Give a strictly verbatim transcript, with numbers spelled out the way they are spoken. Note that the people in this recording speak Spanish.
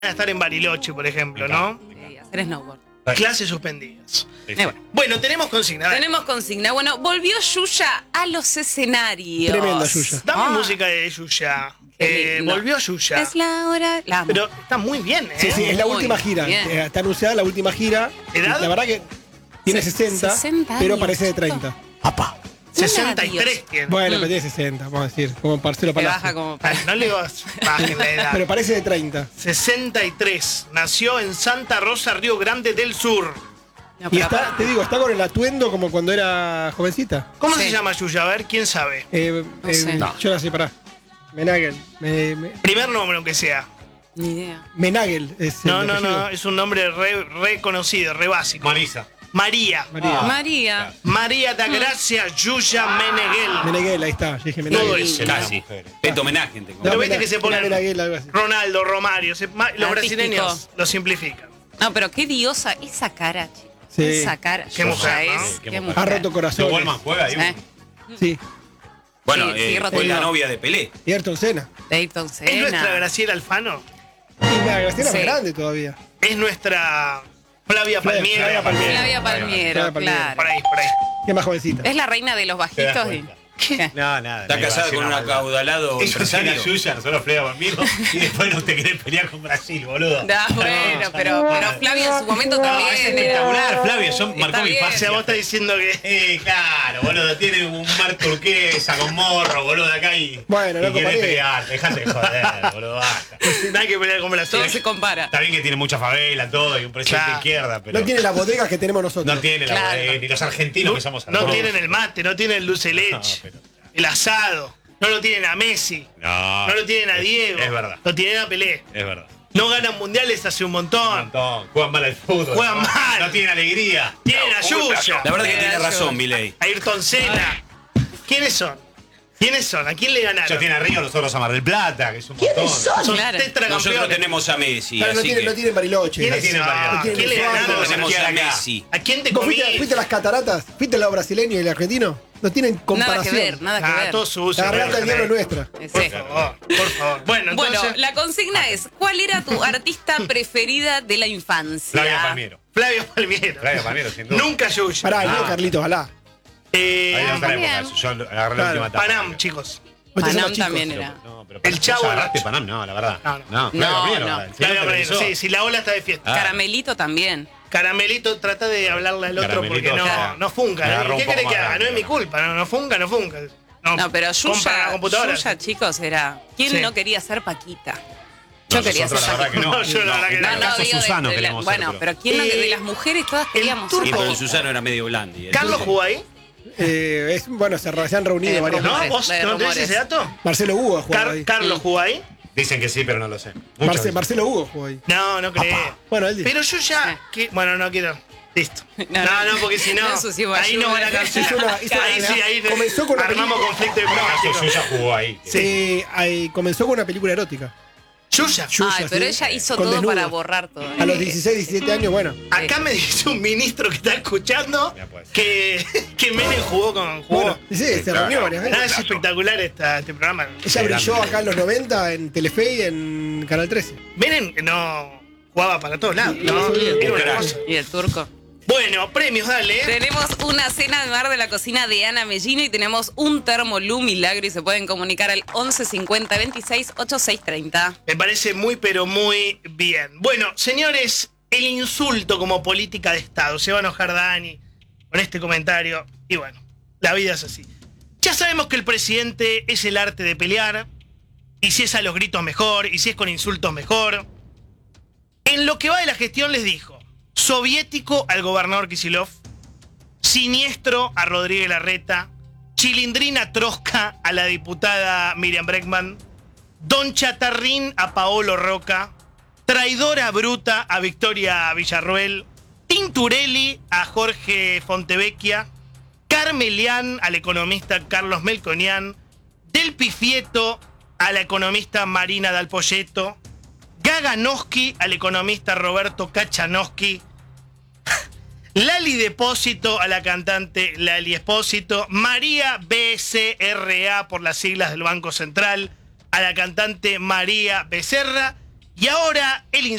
estar en Bariloche, por ejemplo, ¿no? Sí, hacer snowboard. Clases suspendidas. Eh, bueno. Bueno, tenemos consigna. dale. Tenemos consigna. Bueno, volvió Yuya a los escenarios. Tremenda Yuya. Dame Ah, música de Yuya. qué Eh, lindo. volvió Yuya. Es la hora. La amo. Pero está muy bien, ¿eh? Sí, sí, es la Muy última gira. bien. Eh, Está anunciada la última gira. ¿Edad? La verdad que tiene Se- sesenta, sesenta pero años, parece de chico. treinta. ¡Apa! sesenta y tres tiene. Bueno, Mm. pero tiene sesenta, vamos a decir, como Marcelo Se Palacio. baja como. Ah, no le vas bajen la edad. Pero parece de treinta. sesenta y tres. Nació en Santa Rosa, Río Grande del Sur. No, Y pero está, aparte- te digo, está con el atuendo como cuando era jovencita. ¿Cómo Sí. se llama Yuya? A ver, ¿quién sabe? Eh, No eh, sé. Yo la sé, pará. Menagel. Me- me- Primer nombre, aunque sea. Ni idea. Menagel es No, el no, apellido. no. Es un nombre re, re conocido, re básico. Marisa. María. María. Ah. María. María da Gracia Yuya Meneghel. Meneghel, ahí está. Yo dije Todo Menagel. eso. Casi. Peto homenaje. te No, Pero viste Mena- que se ponen- era Meneghel, algo así. Ronaldo, Romario. se- ma- los Artístico. brasileños lo simplifican. No, pero qué diosa. Esa cara, chicos. Sí. Esa cara. Qué mujer, Yuya ¿no? es. Qué Qué mujer. Ha mujer. roto corazones. Wallman juega ahí. ¿Eh? Sí. Bueno, Sí, sí, eh, roto fue la corazón. novia de Pelé. Y Ayrton Senna. De Ayrton ¿Es nuestra Senna. Graciela Alfano? Y la Graciela Sí. es grande todavía. ¿Es nuestra Flavia Flavia- Palmiero? Flavia Palmiero. Flavia Palmiero, Flavia Palmiero. claro. Por ahí, por ahí. Que es más jovencita. Es la reina de los Te das bajitos. y- cuenta. ¿Qué? No, nada. Está no, casada iba a con un decir una acaudalado Ellos tienen empresario. a Yuya, nosotros Flavia Palmiero, y después no te querés pelear con Brasil, boludo. Da, bueno, pero, pero Flavia en su momento No, también. es era- espectacular, Flavia. Yo Está marcó mi bien. O sea, fase. vos estás diciendo que... Eh, claro, boludo, tiene un mar turquesa con morro, boludo, acá y. Bueno, y no querés comparé. pelear, dejate de joder, boludo, basta. No hay que pelear con Brasil. Todo se compara. Está bien que tiene mucha favela, todo, y un presidente Claro. de izquierda, pero. No tiene las bodegas que tenemos nosotros. no tiene la Claro. eh, ni los argentinos que somos No argentinos. tienen el mate, no tienen el dulce de leche, pero- el asado. No lo tienen a Messi. No. No lo tienen a es- Diego. Es verdad, Lo tienen a Pelé. es verdad. No ganan mundiales hace un Un montón. montón. Juegan mal al fútbol. Juegan no, mal. No tienen alegría. Tienen a Yuya. La verdad que Tiene tiene razón. razón, Milei. Ayrton Senna. ¿Quiénes son? ¿Quiénes son? ¿A quién le Ya ganaron? tiene a Río, nosotros a Mar del Plata, que es un montón. Son Claro. tetracampeones. Nosotros tenemos a Messi, Claro, no así tiene, que no tiene Bariloche. ¿Quiénes tienen son? variedad. ¿A quién le Tienen ganaron? suave. tenemos a acá? Messi. ¿A quién te ¿Vos comí? fuiste, fuiste a las cataratas? ¿Fuiste al lado brasileño y el argentino? No tienen Nada que comparación. ver, nada que Ah, ver. todo sucio. La garganta del diablo es nuestra. Sí. Por favor, por favor. Bueno, Bueno, entonces... la consigna es: ¿cuál era tu artista preferida de la infancia? Flavia Palmiero. Flavio Palmiero. Flavia Palmiero, sin duda. Nunca Yuya. Pará, el mío Ah. Carlitos, alá. Eh, Ahí en otra También. época, yo agarré la Claro. última etapa. Panam, chicos. Ustedes son Panam los chicos. también era. No, pero El Chavo ¿vos era agarraste ch- Panam? No, la verdad. No, no. No, Flavia No, Palmiero, no. el Flavio señor Palmiero, televisor. sí, si la ola está de fiesta. Ah. Caramelito también. Caramelito, trata de hablarle al otro Caramelito, porque no, ya. no funca. Me ¿eh? agarró un ¿Qué poco querés que más haga? No es mi grande, culpa, no, no funca, no funca. No, No, pero compra la Yuya, computadora. Yuya, chicos, era. ¿Quién Sí. no quería ser Paquita? No, Yo quería ser nosotros la verdad Paquita. que no. No, yo la verdad que en no. el No, no, caso digo de- Susano de la- queremos ser, Bueno, pero ¿quién no- Eh, de las mujeres todas queríamos turco. Sí, ser? pero el Susano era medio blandi. ¿eh? ¿Carlos jugó ahí? Eh, es, bueno, se, se han reunido Eh, varias ¿No? veces. ¿Vos de no tenés rumores. ese dato? Marcelo Hugo ha jugado Car- ahí. ¿Carlos Mm. jugó ahí? Dicen que sí, pero no lo sé. Muchos Marce- dicen. Marcelo Hugo jugó ahí. No, no creo. Bueno, él dice. Pero yo ya... que- bueno, no quiero... Listo. No, No, no. no, porque si no... No ensuciemos ahí ayuda. no van a cancelar. Hizo una- hizo ahí una- sí, ahí comenzó con una armamos película- conflicto En el caso diplomático. Yuya jugó ahí. Eh, ahí comenzó con una película erótica. Yuya. Yuya, Ay, pero sí. ella hizo Con todo desnudo. para borrar todo. A los dieciséis, diecisiete años, bueno. Acá me dice un ministro que está escuchando Ya puede ser. que, que Menem jugó con... Jugó. Bueno, sí, se claro. reunió varias Ah, veces. es espectacular esta, este programa. Ella brilló acá en los noventa en Telefe y en Canal trece. Menem no jugaba para todos lados, ¿no? Sí, Era una crack. cosa. Y el turco. Bueno, premios, dale. Tenemos una cena de mar de la cocina de Ana Mellino y tenemos un termo Lu Milagro y se pueden comunicar al once cincuenta veintiséis ochenta y seis treinta. Me parece muy, pero muy bien. Bueno, señores, el insulto como política de Estado. Se va a enojar Dani con este comentario. Y bueno, la vida es así. Ya sabemos que el presidente es el arte de pelear. Y si es a los gritos mejor. Y si es con insultos mejor. En lo que va de la gestión les dijo: soviético al gobernador Kicillof. Siniestro a Rodríguez Larreta. Chilindrina Trosca a la diputada Miriam Bregman. Don Chatarrín a Paolo Roca. Traidora bruta a Victoria Villarroel. Tinturelli a Jorge Fontevecchia. Carmelián al economista Carlos Melconian. Del Pifieto a la economista Marina Dalpolleto. Gaganowski al economista Roberto Kachanowski. Lali Depósito a la cantante Lali Espósito. María B C R A por las siglas del Banco Central a la cantante María Becerra. Y ahora el